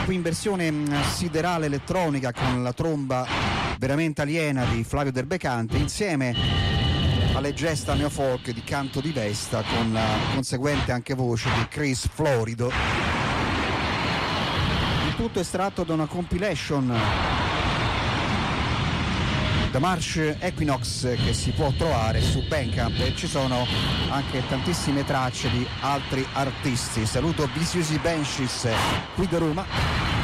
qui in versione siderale elettronica con la tromba veramente aliena di Flavio Del Becante, insieme alle gesta neofolk di Canto di Vesta, con la conseguente anche voce di Chris Florido. Il tutto estratto da una compilation, The March Equinox, che si può trovare su Bandcamp, e ci sono anche tantissime tracce di altri artisti. Saluto Vicious Banshees qui da Roma.